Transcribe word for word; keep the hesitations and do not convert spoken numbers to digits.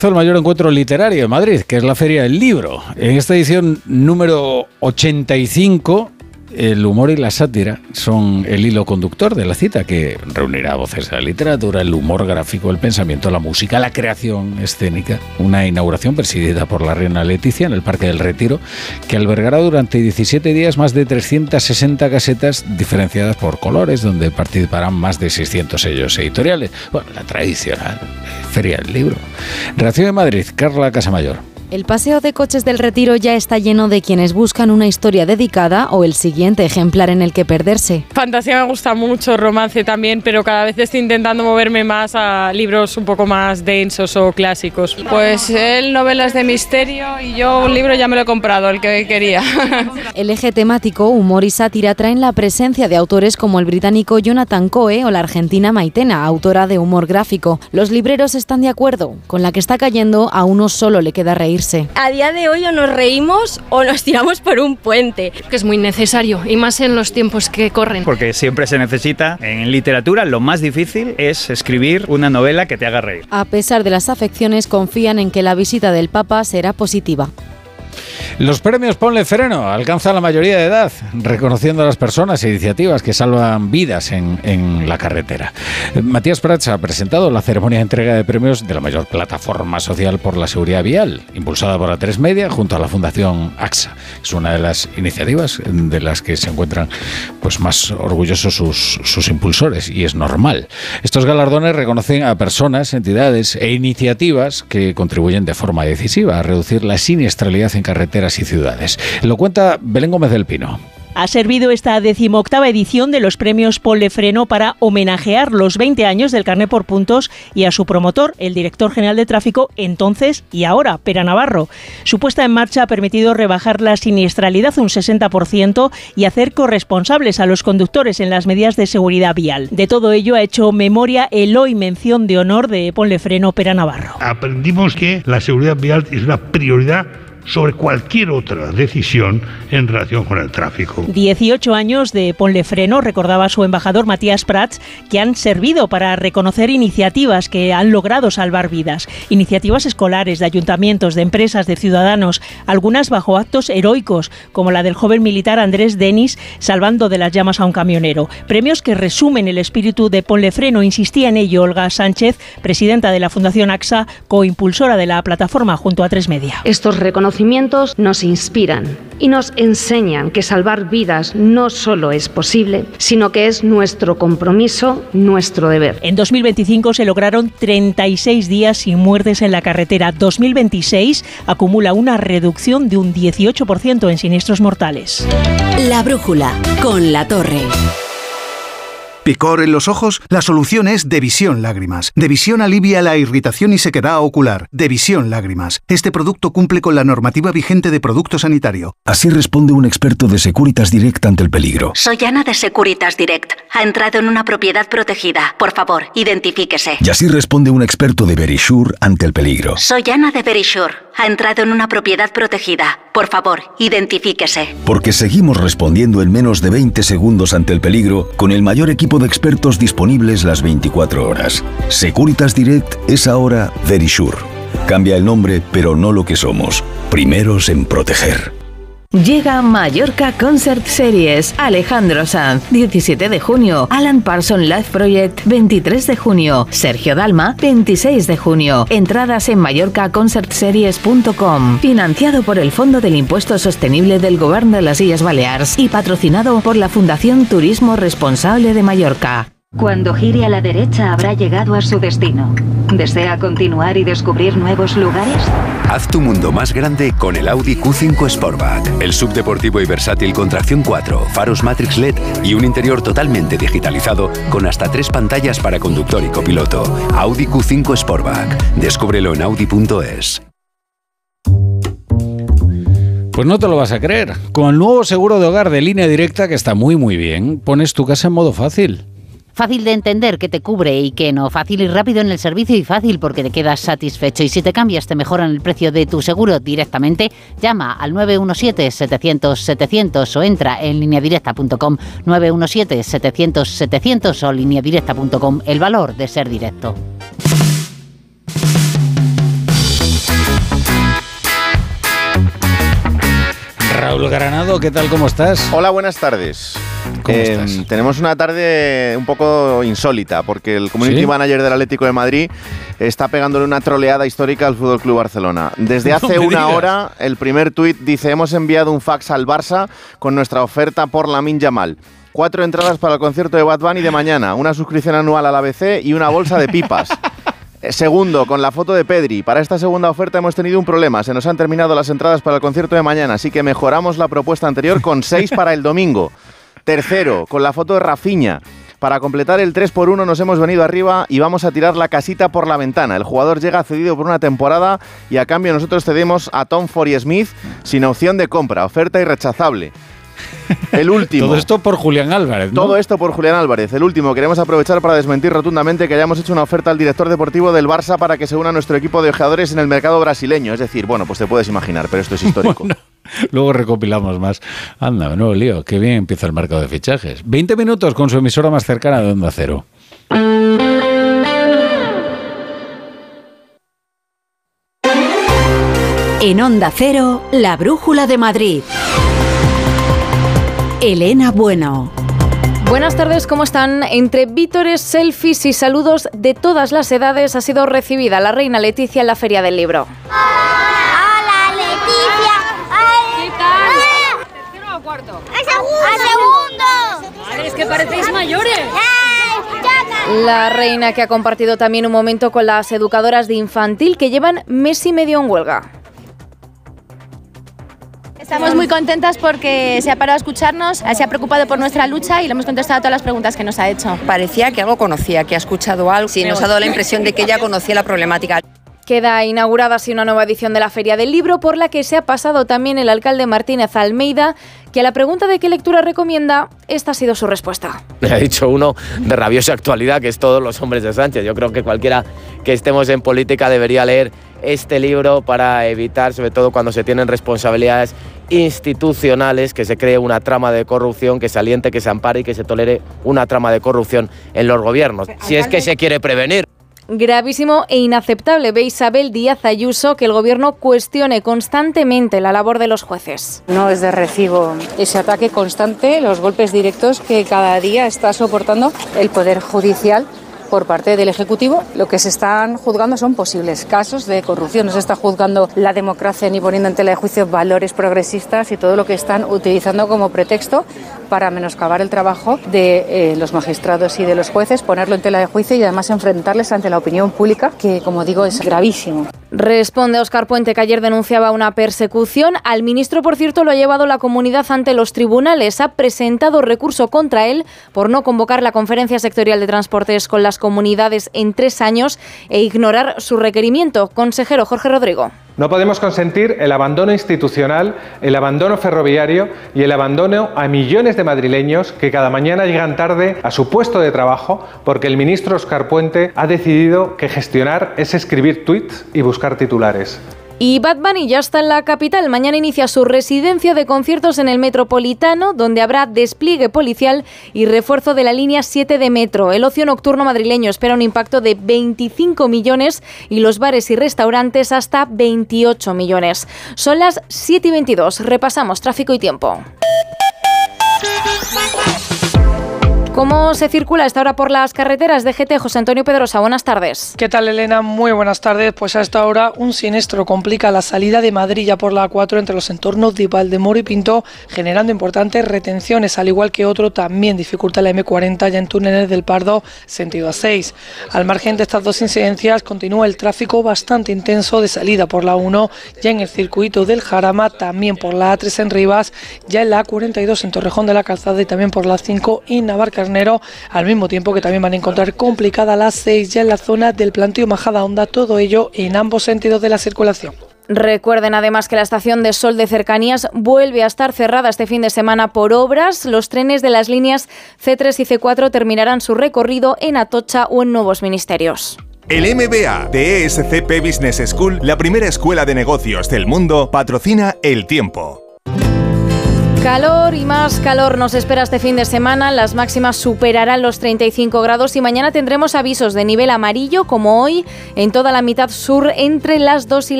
el mayor encuentro literario de Madrid, que es la Feria del Libro. En esta edición número ochenta y cinco, el humor y la sátira son el hilo conductor de la cita, que reunirá voces de la literatura, el humor gráfico, el pensamiento, la música, la creación escénica. Una inauguración presidida por la reina Leticia en el Parque del Retiro, que albergará durante diecisiete días más de trescientas sesenta casetas diferenciadas por colores, donde participarán más de seiscientos sellos editoriales. Bueno, la tradicional Feria del Libro. Reacción de Madrid, Carla Casamayor. El paseo de coches del Retiro ya está lleno de quienes buscan una historia dedicada o el siguiente ejemplar en el que perderse. Fantasía me gusta mucho, romance también, pero cada vez estoy intentando moverme más a libros un poco más densos o clásicos. Pues él novelas de misterio y yo un libro ya me lo he comprado, el que quería. El eje temático, humor y sátira traen la presencia de autores como el británico Jonathan Coe o la argentina Maitena, autora de humor gráfico. Los libreros están de acuerdo, con la que está cayendo a uno solo le queda reír. A día de hoy o nos reímos o nos tiramos por un puente. Que es muy necesario y más en los tiempos que corren. Porque siempre se necesita. En literatura lo más difícil es escribir una novela que te haga reír. A pesar de las afecciones, confían en que la visita del Papa será positiva. Los premios Ponle Freno alcanzan la mayoría de edad, reconociendo a las personas e iniciativas que salvan vidas en, en la carretera. Matías Prats ha presentado la ceremonia de entrega de premios de la mayor plataforma social por la seguridad vial, impulsada por A tres Media junto a la Fundación AXA. Es una de las iniciativas de las que se encuentran pues, más orgullosos sus, sus impulsores, y es normal. Estos galardones reconocen a personas, entidades e iniciativas que contribuyen de forma decisiva a reducir la siniestralidad en carreteras y ciudades. Lo cuenta Belén Gómez del Pino. Ha servido esta decimoctava edición de los premios Ponle Freno para homenajear los veinte años del carné por puntos y a su promotor, el director general de tráfico entonces y ahora, Pera Navarro. Su puesta en marcha ha permitido rebajar la siniestralidad un sesenta por ciento y hacer corresponsables a los conductores en las medidas de seguridad vial. De todo ello ha hecho memoria el hoy mención de honor de Ponle Freno, Pera Navarro. Aprendimos que la seguridad vial es una prioridad sobre cualquier otra decisión en relación con el tráfico. dieciocho años de Ponle Freno, recordaba su embajador Matías Prats, que han servido para reconocer iniciativas que han logrado salvar vidas. Iniciativas escolares, de ayuntamientos, de empresas, de ciudadanos, algunas bajo actos heroicos, como la del joven militar Andrés Denis salvando de las llamas a un camionero. Premios que resumen el espíritu de Ponle Freno, insistía en ello Olga Sánchez, presidenta de la Fundación AXA, coimpulsora de la plataforma junto a A tres Media. Estos reconocimientos nos inspiran y nos enseñan que salvar vidas no solo es posible, sino que es nuestro compromiso, nuestro deber. En dos mil veinticinco se lograron treinta y seis días sin muertes en la carretera. dos mil veintiséis acumula una reducción de un dieciocho por ciento en siniestros mortales. La brújula con La Torre. ¿Picor en los ojos? La solución es Devisión Lágrimas. Devisión alivia la irritación y sequedad ocular. Devisión Lágrimas. Este producto cumple con la normativa vigente de producto sanitario. Así responde un experto de Securitas Direct ante el peligro. Soy Ana de Securitas Direct. Ha entrado en una propiedad protegida. Por favor, identifíquese. Y así responde un experto de Verisure ante el peligro. Soy Ana de Verisure. Ha entrado en una propiedad protegida. Por favor, identifíquese. Porque seguimos respondiendo en menos de veinte segundos ante el peligro con el mayor equipo de expertos disponibles las veinticuatro horas. Securitas Direct es ahora Verisure. Cambia el nombre, pero no lo que somos. Primeros en proteger. Llega Mallorca Concert Series. Alejandro Sanz, diecisiete de junio. Alan Parsons Live Project, veintitrés de junio. Sergio Dalma, veintiséis de junio. Entradas en mallorca concert series punto com. Financiado por el Fondo del Impuesto Sostenible del Govern de las Illes Balears y patrocinado por la Fundación Turismo Responsable de Mallorca. Cuando gire a la derecha habrá llegado a su destino. ¿Desea continuar y descubrir nuevos lugares? Haz tu mundo más grande con el Audi Q cinco Sportback. El subdeportivo y versátil con tracción cuatro, faros Matrix L E D y un interior totalmente digitalizado con hasta tres pantallas para conductor y copiloto. Audi Q cinco Sportback. Descúbrelo en audi punto es. Pues no te lo vas a creer. Con el nuevo seguro de hogar de Línea Directa, que está muy muy bien, pones tu casa en modo fácil. Fácil de entender qué te cubre y qué no. Fácil y rápido en el servicio y fácil porque te quedas satisfecho. Y si te cambias, te mejoran el precio de tu seguro directamente. Llama al nueve uno siete, setecientos, setecientos o entra en línea directa punto com. nueve uno siete, setecientos, setecientos o línea directa punto com. El valor de ser directo. Raúl Granado, ¿qué tal? ¿Cómo estás? Hola, buenas tardes. ¿Cómo eh, estás? Tenemos una tarde un poco insólita, porque el community ¿Sí? manager del Atlético de Madrid está pegándole una troleada histórica al F C Barcelona. Desde hace No me una digas. hora, el primer tuit dice: hemos enviado un fax al Barça con nuestra oferta por Lamine Yamal. Cuatro entradas para el concierto de Bad Bunny de mañana, una suscripción anual al A B C y una bolsa de pipas. Segundo, con la foto de Pedri. Para esta segunda oferta hemos tenido un problema. Se nos han terminado las entradas para el concierto de mañana, así que mejoramos la propuesta anterior con seis para el domingo. Tercero, con la foto de Rafinha. Para completar el tres por uno nos hemos venido arriba y vamos a tirar la casita por la ventana. El jugador llega cedido por una temporada y a cambio nosotros cedemos a Tom Forey-Smith sin opción de compra. Oferta irrechazable. El último. Todo esto por Julián Álvarez, ¿no? Todo esto por Julián Álvarez. El último, queremos aprovechar para desmentir rotundamente que hayamos hecho una oferta al director deportivo del Barça para que se una a nuestro equipo de ojeadores en el mercado brasileño. Es decir, bueno, pues te puedes imaginar, pero esto es histórico. Bueno, luego recopilamos más. Anda, nuevo lío. Qué bien empieza el mercado de fichajes. veinte minutos con su emisora más cercana de Onda Cero. En Onda Cero, la Brújula de Madrid. Elena Bueno. Buenas tardes, ¿cómo están? Entre vítores, selfies y saludos de todas las edades ha sido recibida la reina Leticia en la Feria del Libro. ¡Hola, Leticia! ¿Qué tal? ¿Tercero o cuarto? ¡A segundo! ¡A segundo! Madre, es que parecéis mayores. La reina, que ha compartido también un momento con las educadoras de infantil que llevan mes y medio en huelga. Estamos muy contentas porque se ha parado a escucharnos, se ha preocupado por nuestra lucha y le hemos contestado a todas las preguntas que nos ha hecho. Parecía que algo conocía, que ha escuchado algo. Sí, nos ha dado la impresión de que ella conocía la problemática. Queda inaugurada así una nueva edición de la Feria del Libro, por la que se ha pasado también el alcalde Martínez Almeida, que a la pregunta de qué lectura recomienda, esta ha sido su respuesta. Le ha dicho uno de rabiosa actualidad, que es Todos los hombres de Sánchez. Yo creo que cualquiera que estemos en política debería leer este libro para evitar, sobre todo cuando se tienen responsabilidades institucionales, que se cree una trama de corrupción, que se aliente, que se ampare y que se tolere una trama de corrupción en los gobiernos. Si es que se quiere prevenir. Gravísimo e inaceptable, ve Isabel Díaz Ayuso, que el gobierno cuestione constantemente la labor de los jueces. No es de recibo ese ataque constante, los golpes directos que cada día está soportando el Poder Judicial por parte del Ejecutivo. Lo que se están juzgando son posibles casos de corrupción. No se está juzgando la democracia ni poniendo en tela de juicio valores progresistas y todo lo que están utilizando como pretexto para menoscabar el trabajo de eh, los magistrados y de los jueces, ponerlo en tela de juicio y además enfrentarles ante la opinión pública, que, como digo, es gravísimo. Responde Óscar Puente, que ayer denunciaba una persecución. Al ministro, por cierto, lo ha llevado la comunidad ante los tribunales. Ha presentado recurso contra él por no convocar la conferencia sectorial de transportes con las comunidades en tres años e ignorar su requerimiento. Consejero Jorge Rodrigo. No podemos consentir el abandono institucional, el abandono ferroviario y el abandono a millones de madrileños que cada mañana llegan tarde a su puesto de trabajo porque el ministro Óscar Puente ha decidido que gestionar es escribir tuits y buscar titulares. Y Bad Bunny ya está en la capital. Mañana inicia su residencia de conciertos en el Metropolitano, donde habrá despliegue policial y refuerzo de la línea siete de metro. El ocio nocturno madrileño espera un impacto de veinticinco millones y los bares y restaurantes hasta veintiocho millones. Son las siete y veintidós. Repasamos tráfico y tiempo. ¿Cómo se circula a esta hora por las carreteras de G T? José Antonio Pedrosa, buenas tardes. ¿Qué tal, Elena? Muy buenas tardes. Pues a esta hora un siniestro complica la salida de Madrid ya por la A cuatro entre los entornos de Valdemoro y Pinto, generando importantes retenciones, al igual que otro también dificulta la M cuarenta ya en túneles del Pardo, sentido A seis. Al margen de estas dos incidencias, continúa el tráfico bastante intenso de salida por la A uno, ya en el circuito del Jarama, también por la A tres en Rivas, ya en la A cuarenta y dos en Torrejón de la Calzada y también por la A cinco en Navarcarnero, al mismo tiempo que también van a encontrar complicada la A seis ya en la zona del plantío Majadahonda, todo ello en ambos sentidos de la circulación. Recuerden además que la estación de Sol de Cercanías vuelve a estar cerrada este fin de semana por obras. Los trenes de las líneas C tres y C cuatro terminarán su recorrido en Atocha o en Nuevos Ministerios. El M B A de E S C P Business School, la primera escuela de negocios del mundo, patrocina El Tiempo. Calor y más calor nos espera este fin de semana. Las máximas superarán los treinta y cinco grados y mañana tendremos avisos de nivel amarillo, como hoy, en toda la mitad sur entre las dos y las